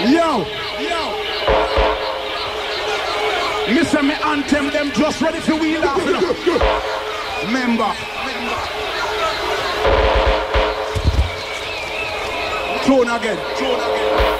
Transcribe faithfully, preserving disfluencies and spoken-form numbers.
Yo, yo. Mister me anthem them just ready for we laugh. Remember. Tune again. Tune again.